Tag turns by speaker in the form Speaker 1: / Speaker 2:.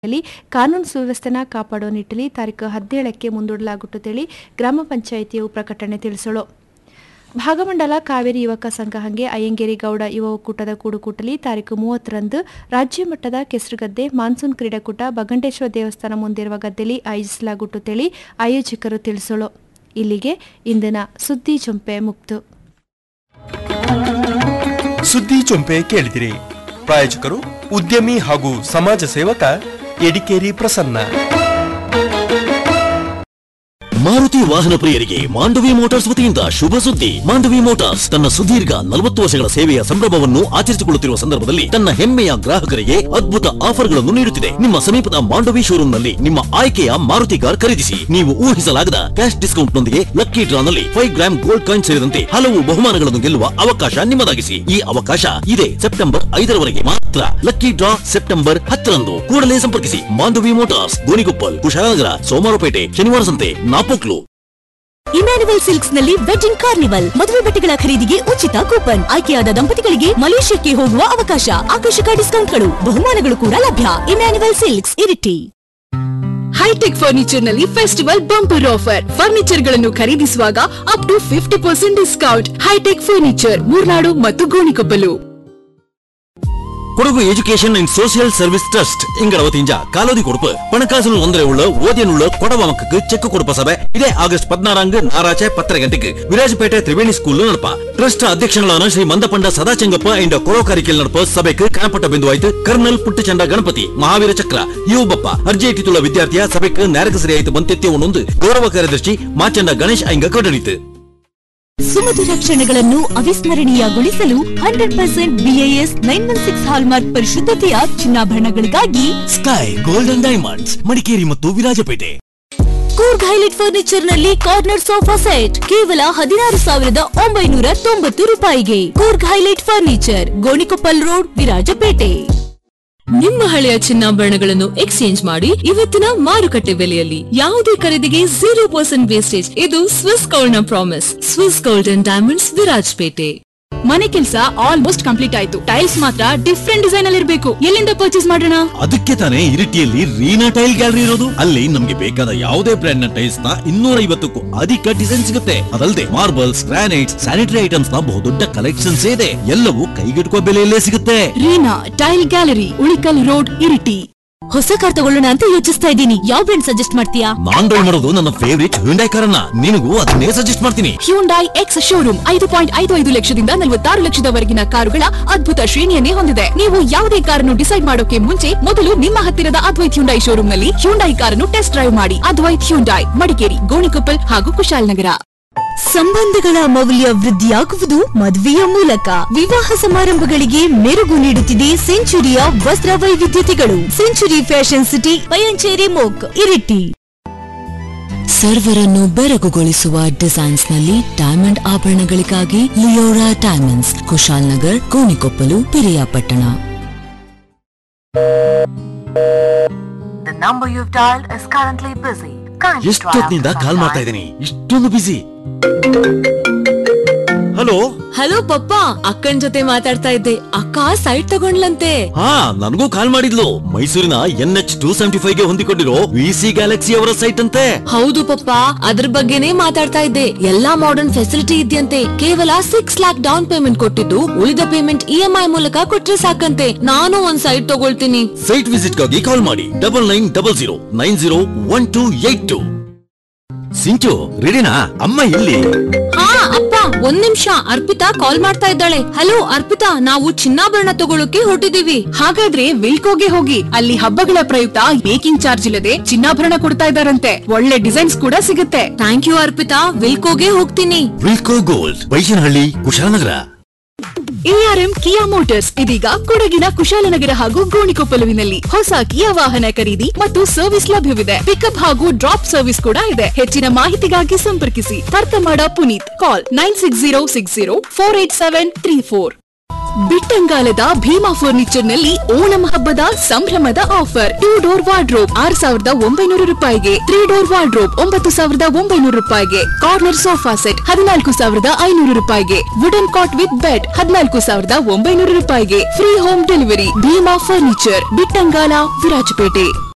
Speaker 1: ಕಾನೂನು ಸುವ್ಯವಸ್ಥೆನ ಕಾಪಾಡೋ ನಿಟ್ಟಿನಲ್ಲಿ ತಾರೀಖು 17ಕ್ಕೆ ಮುಂದೂಡಲಾಗುತ್ತದೆ ಗ್ರಾಮ ಪಂಚಾಯಿತಿಯು ಪ್ರಕಟಣೆ ತಿಳಿಸಲು. ಭಾಗಮಂಡಲ ಕಾವೇರಿ ಯುವಕ ಸಂಘ ಹಂಗೆ ಅಯ್ಯಂಗೇರಿ ಗೌಡ ಯುವ ಒಕ್ಕೂಟದ ಕೂಡುಕೂಟಲಿ ತಾರೀಖು 30ರಂದು ರಾಜ್ಯ ಮಟ್ಟದ ಕೆಸರುಗದ್ದೆ ಮಾನ್ಸೂನ್ ಕ್ರೀಡಾಕೂಟ ಬಗಂಡೇಶ್ವರ ದೇವಸ್ಥಾನ ಮುಂದಿರುವ ಗದ್ದೆಯಲ್ಲಿ ಆಯೋಜಿಸಲಾಗುತ್ತದೆ ಆಯೋಜಕರು ತಿಳಿಸಲು. ಇಲ್ಲಿಗೆ ಇಂದಿನ ಸುದ್ದಿ ಚೊಂಪೆ ಮುಕ್ತು.
Speaker 2: ಸುದ್ದಿ ಚೊಂಪೆ ಕೇಳಿದಿರಿ. ಪ್ರಾಯೋಜಕರು ಉದ್ಯಮಿ ಹಾಗೂ ಸಮಾಜ ಸೇವಕ ಎಡಿಕೇರಿ ಪ್ರಸನ್ನ.
Speaker 3: ಮಾರುತಿ ವಾಹನ ಪ್ರಿಯರಿಗೆ ಮಾಂಡವಿ ಮೋಟಾರ್ಸ್ ವತಿಯಿಂದ ಶುಭ ಸುದ್ದಿ. ಮಾಂಡವಿ ಮೋಟಾರ್ಸ್ ತನ್ನ ಸುದೀರ್ಘ 40 ವರ್ಷಗಳ ಸೇವೆಯ ಸಂಭ್ರಮವನ್ನು ಆಚರಿಸಿಕೊಳ್ಳುತ್ತಿರುವ ಸಂದರ್ಭದಲ್ಲಿ ತನ್ನ ಹೆಮ್ಮೆಯ ಗ್ರಾಹಕರಿಗೆ ಅದ್ಭುತ ಆಫರ್ಗಳನ್ನು ನೀಡುತ್ತಿದೆ. ನಿಮ್ಮ ಸಮೀಪದ ಮಾಂಡವಿ ಶೋರೂಮ್ನಲ್ಲಿ ನಿಮ್ಮ ಆಯ್ಕೆಯ ಮಾರುತಿ ಕಾರ್ ಖರೀದಿಸಿ. ನೀವು ಊಹಿಸಲಾಗದ ಕ್ಯಾಶ್ ಡಿಸ್ಕೌಂಟ್ ನೊಂದಿಗೆ ಲಕ್ಕಿ ಡ್ರಾನಲ್ಲಿ 5 ಗ್ರಾಮ್ ಗೋಲ್ಡ್ ಕಾಯಿನ್ ಸೇರಿದಂತೆ ಹಲವು ಬಹುಮಾನಗಳನ್ನು ಗೆಲ್ಲುವ ಅವಕಾಶ ನಿಮ್ಮದಾಗಿಸಿ. ಈ ಅವಕಾಶ ಇದೆ ಸೆಪ್ಟೆಂಬರ್ 5ರವರೆಗೆ ಮಾತ್ರ. Lucky draw September 10ರಂದು. ಕೂಡಲೇ ಸಂಪರ್ಕಿಸಿ ಮಾಂಡವಿ ಮೋಟಾರ್ಸ್, ಗೋಣಿಕೊಪ್ಪಲ್, ಕುಶಾಲನಗರ, ಸೋಮವಾರಪೇಟೆ, ಶನಿವಾರ ಸಂತೆ, ನಾಪೋಕ್ಲು.
Speaker 4: ಇಮ್ಯಾನ್ಯುವಲ್ ಸಿಲ್ಕ್ಸ್ ನಲ್ಲಿ ವೆಡ್ಡಿಂಗ್ ಕಾರ್ನಿವಲ್. ಮದುವೆ ಬಟ್ಟೆಗಳ ಖರೀದಿಗೆ ಉಚಿತ ಕೂಪನ್. ಆಯ್ಕೆಯಾದ ದಂಪತಿಗಳಿಗೆ ಮಲೇಷ್ಯಾಕ್ಕೆ ಹೋಗುವ ಅವಕಾಶ. ಆಕರ್ಷಕ ಡಿಸ್ಕೌಂಟ್ಗಳು, ಬಹುಮಾನಗಳು ಕೂಡ ಲಭ್ಯ. Emmanuel silks, Iritty.
Speaker 5: High tech furniture ನಲ್ಲಿ ಫೆಸ್ಟಿವಲ್ ಬಂಪರ್ ಆಫರ್. ಫರ್ನಿಚರ್ ಗಳನ್ನು ಖರೀದಿಸುವಾಗ up to 50% discount. High tech furniture, Murnad ಮತ್ತು Gonikoppal.
Speaker 3: Kodagu education and social service trust ಇಂಗಡ ವತಿಯಿಂದ ಕಾಲೋದಿ ಕೊಡುப்பு പണക്കാസിന് ഒന്നരയുള്ള ഓദ്യനുള്ള കൊടവ മക്കൾക്ക് ചെക്ക് കൊടുപ്പ സഭ ഇതേ ആഗസ്റ്റ് 16 ഞായറാഴ്ച 10 ಗಂಟೆಗೆ ವಿರಾಜಪೇಟೆ ತ್ರಿವೇಣಿ ಸ್ಕೂಲ್ നടപ്പ. ಟ್ರಸ್ಟ್ ಅಧ್ಯಕ್ಷಗಳಾದ ಶ್ರೀ ಮಂದಪಂಡ ಸದಾಚಂಗಪ್ಪ ಇಂಡ ಕೊಳಕಾರಿಕೆಲ್ നടപ്പ ಸಭೆಗೆ ಕಾಣಪಟ್ಟ ಬಿಂದುವಾಯಿತು ಕರ್ನಲ್ ಪುಟ್ಟಚಂಡ ಗಣಪತಿ ಮಹಾವೀರ ಚಕ್ರ ಯುವಬಪ್ಪ ಅರ್ಜೆಟಿತುಳ ವಿದ್ಯಾರ್ಥಿಯ ಸಭೆಗೆ ನೇರಕಸರಿಯಾಯಿತು ಬಂತೆತ್ಯವನ್ನೊಂದು ಗೌರವ ಕಾರ್ಯದರ್ಶಿ ಮಾಚಂಡ ಗಣೇಶ್ ಐಂಗ ಕೊಡಲಿತು.
Speaker 4: ಸುಮಧುರ ಕ್ಷಣಗಳನ್ನು ಅವಿಸ್ಮರಣೀಯಗೊಳಿಸಲು 100% BIS 916 hallmark ಪರಿಶುದ್ಧತೆಯ ಚಿನ್ನಾಭರಣಗಳಿಗಾಗಿ
Speaker 3: sky golden diamonds, Madikeri ಮತ್ತು ವಿರಾಜಪೇಟೆ.
Speaker 4: ಕೂರ್ಗ್ ಹೈಲೈಟ್ ಫರ್ನಿಚರ್ ನಲ್ಲಿ ಕಾರ್ನರ್ ಸೋಫಾ ಸೆಟ್ ಕೇವಲ 16,990 ರೂಪಾಯಿಗೆ. Coorg highlight furniture, Gonikoppal road, Virajpet.
Speaker 5: ನಿಮ್ಮ ಹಳೆಯ ಚಿನ್ನಾಭರಣಗಳನ್ನು ಎಕ್ಸ್ಚೇಂಜ್ ಮಾಡಿ ಇವತ್ತಿನ ಮಾರುಕಟ್ಟೆ ಬೆಲೆಯಲ್ಲಿ. ಯಾವುದೇ ಖರೀದಿಗೆ 0% ವೇಸ್ಟೇಜ್. ಇದು ಸ್ವಿಸ್ ಗೋಲ್ಡ್ ನ promise. Swiss gold and diamonds, Virajpet. ಮನೆ ಕೆಲಸ ಆಲ್ಮೋಸ್ಟ್ ಕಂಪ್ಲೀಟ್ ಆಯ್ತು. ಟೈಲ್ಸ್ ಮಾತ್ರ ಡಿಫ್ರೆಂಟ್ ಡಿಸೈನ್ ಅಲ್ಲಿ ಇರಬೇಕು. ಎಲ್ಲಿಂದ ಪರ್ಚೇಸ್ ಮಾಡೋಣ?
Speaker 3: ಅದಕ್ಕೆ ತಾನೇ ಇರಿಟಿಯಲ್ಲಿ ರೀನಾ ಟೈಲ್ ಗ್ಯಾಲರಿ ಇರೋದು. ಅಲ್ಲಿ ನಮ್ಗೆ ಬೇಕಾದ ಯಾವುದೇ ಬ್ರ್ಯಾಂಡ್ ನ ಟೈಲ್ಸ್ ನ 250ಕ್ಕೂ ಅಧಿಕ ಡಿಸೈನ್ ಸಿಗುತ್ತೆ. ಅದಲ್ಲದೆ ಮಾರ್ಬಲ್ಸ್, ಗ್ರಾನೈಟ್ಸ್, ಸ್ಯಾನಿಟರಿ ಐಟಮ್ಸ್ ನ ಬಹುದೊಡ್ಡ ಕಲೆಕ್ಷನ್ಸ್ ಇದೆ. ಎಲ್ಲವೂ ಕೈಗೆಟುಕುವ ಬೆಲೆಯಲ್ಲೇ ಸಿಗುತ್ತೆ.
Speaker 5: Reena tail gallery, Ulikkal road, Iritty.
Speaker 4: ಹೊಸ ಕಾರ್ ತಗೊಳ್ಳೋಣ ಅಂತ ಯೋಚಿಸ್ತಾ ಇದ್ದೀನಿ. ಯಾವ ಬ್ರ್ಯಾಂಡ್ ಸಜೆಸ್ಟ್ ಮಾಡ್ತೀಯಾ?
Speaker 3: ನಾನ್ ಡ್ರೈವ್ ಮಾಡೋದು ನನ್ನ ಫೇವರಿಟ್ ಹ್ಯುಂಡೈ ಕಾರನ್ನ. ನಿನಗೂ ಅದನ್ನೇ ಸಜೆಸ್ಟ್ ಮಾಡ್ತೀನಿ.
Speaker 5: ಹ್ಯುಂಡೈ ಎಕ್ಸ್ ಶೋರೂಮ್ 5.55 ಲಕ್ಷದಿಂದ 46 ಲಕ್ಷದವರೆಗಿನ ಕಾರುಗಳ ಅದ್ಭುತ ಶ್ರೇಣಿಯನ್ನೇ ಹೊಂದಿದೆ. ನೀವು ಯಾವುದೇ ಕಾರನ್ನು ಡಿಸೈಡ್ ಮಾಡೋಕೆ ಮುಂಚೆ ಮೊದಲು ನಿಮ್ಮ ಹತ್ತಿರದ ಅದ್ವೈತ್ ಹ್ಯುಂಡೈ ಶೋರೂಮ್ ನಲ್ಲಿ ಹ್ಯುಂಡೈ ಕಾರನ್ನು ಟೆಸ್ಟ್ ಡ್ರೈವ್ ಮಾಡಿ. ಅದ್ವೈತ್ ಹ್ಯುಂಡೈ, ಮಡಿಕೇರಿ, ಗೋಣಿಕೊಪ್ಪಲ್ ಹಾಗೂ ಕುಶಾಲನಗರ.
Speaker 4: ಸಂಬಂಧಗಳ ಮೌಲ್ಯ ವೃದ್ಧಿಯಾಗುವುದು ಮದುವೆಯ ಮೂಲಕ. ವಿವಾಹ ಸಮಾರಂಭಗಳಿಗೆ ಮೆರುಗು ನೀಡುತ್ತಿದೆ ಸೆಂಚುರಿಯ ವಸ್ತ್ರ ವೈವಿಧ್ಯತೆಗಳು. Century fashion city, Payanchery ಮೋಕ್, Iritty. ಸರ್ವರನ್ನು ಬೆರಗುಗೊಳಿಸುವ designs ನಲ್ಲಿ diamond ಆಭರಣಗಳಿಗಾಗಿ Leora diamonds, Kushalnagar, Gonikoppal, Piriyapatna.
Speaker 6: The number you've dialed is currently busy.
Speaker 3: ಎಷ್ಟೊತ್ತಿನಿಂದ ಕಾಲ್ ಮಾಡ್ತಾ ಇದ್ದೀನಿ, ಇಷ್ಟೊಂದು ಬಿಸಿ. ಹಲೋ
Speaker 5: ಹಲೋ ಪಪ್ಪ, ಅಕ್ಕನ್ ಜೊತೆ ಮಾತಾಡ್ತಾ ಇದ್ದೆ. ಅಕ್ಕ ಸೈಟ್ ತಗೊಂಡ್ಲಂತೆ.
Speaker 3: ಹಾ, ನನಗೂ ಕಾಲ್ ಮಾಡಿದ್ಲು. ಮೈಸೂರಿನ NH 275ಗೆ ಹೊಂದಿಕೊಂಡಿರೋ VC ಗ್ಯಾಲಕ್ಸಿ ಅವರ ಸೈಟ್ ಅಂತೆ.
Speaker 5: ಹೌದು ಪಪ್ಪ, ಅದ್ರ ಬಗ್ಗೆನೇ ಮಾತಾಡ್ತಾ ಇದ್ದೆ. ಎಲ್ಲಾ ಮಾಡರ್ನ್ ಫೆಸಿಲಿಟಿ ಇದೆಯಂತೆ. ಕೇವಲ 6 lakhs ಡೌನ್ ಪೇಮೆಂಟ್ ಕೊಟ್ಟಿದ್ದು ಉಳಿದ ಪೇಮೆಂಟ್ EMI ಮೂಲಕ ಕೊಟ್ರೆ ಸಾಕಂತೆ. ನಾನು ಒಂದ್ ಸೈಟ್ ತಗೊಳ್ತೀನಿ.
Speaker 3: ಸೈಟ್ ವಿಸಿಟ್ ಗಾಗಿ ಕಾಲ್ ಮಾಡಿ 9900901282. ಸಿಂಚು ರೆಡಿನಾ? ಅಮ್ಮ ಎಲ್ಲಿ?
Speaker 5: ಹಾ ಅಪ್ಪ, ಒಂದ್ ನಿಮಿಷ. ಅರ್ಪಿತಾ ಕಾಲ್ ಮಾಡ್ತಾ ಇದ್ದಾಳೆ. ಹಲೋ ಅರ್ಪಿತಾ, ನಾವು ಚಿನ್ನಾಭರಣ ತಗೊಳ್ಳೋಕೆ ಹೊರಟಿದೀವಿ. ಹಾಗಾದ್ರೆ ವಿಲ್ಕೋಗೆ ಹೋಗಿ. ಅಲ್ಲಿ ಹಬ್ಬಗಳ ಪ್ರಯುಕ್ತ ಮೇಕಿಂಗ್ ಚಾರ್ಜ್ ಇಲ್ಲದೆ ಚಿನ್ನಾಭರಣ ಕೊಡ್ತಾ ಇದ್ದಾರಂತೆ. ಒಳ್ಳೆ ಡಿಸೈನ್ಸ್ ಕೂಡ ಸಿಗುತ್ತೆ. ಥ್ಯಾಂಕ್ ಯು ಅರ್ಪಿತಾ, ವಿಲ್ಕೋಗೆ ಹೋಗ್ತೀನಿ.
Speaker 3: ವಿಲ್ಕೋ ಗೋಲ್ಡ್, ಬೈಶನಹಳ್ಳಿ, ಕುಶಾಲನಗರ.
Speaker 5: ARM ಕಿಯಾ ಮೋಟಾರ್ಸ್ ಇದೀಗ ಕೊಡಗಿನ ಕುಶಾಲನಗರ ಹಾಗೂ ಗೋಣಿಕೊಪ್ಪಲುವಿನಲ್ಲಿ ಹೊಸ ಕಿಯಾ ವಾಹನ ಖರೀದಿ ಮತ್ತು ಸರ್ವಿಸ್ ಲಭ್ಯವಿದೆ. ಪಿಕಪ್ ಹಾಗೂ ಡ್ರಾಪ್ ಸರ್ವಿಸ್ ಕೂಡ ಇದೆ. ಹೆಚ್ಚಿನ ಮಾಹಿತಿಗಾಗಿ ಸಂಪರ್ಕಿಸಿ ತರ್ಕಮಾಡ ಪುನೀತ್. ಕಾಲ್ 9606048734. ಬಿಟ್ಟಂಗಾಲದ ಭೀಮಾ ಫರ್ನಿಚರ್ ನಲ್ಲಿ ಓಣಂ ಹಬ್ಬದ ಸಂಭ್ರಮದ ಆಫರ್. 2 ಡೋರ್ ವಾರ್ಡ್ರೋಬ್ 6,900 ರೂಪಾಯಿಗೆ, 3 ಡೋರ್ ವಾರ್ಡ್ರೋಬ್ 9,900 ರೂಪಾಯಿಗೆ, ಕಾರ್ನರ್ ಸೋಫಾ ಸೆಟ್ 14,500 ರೂಪಾಯಿಗೆ, ವುಡನ್ ಕಾಟ್ ವಿತ್ ಬೆಡ್ 14,900 ರೂಪಾಯಿಗೆ. Free home delivery. Bima furniture, Bittangala, Virajpet.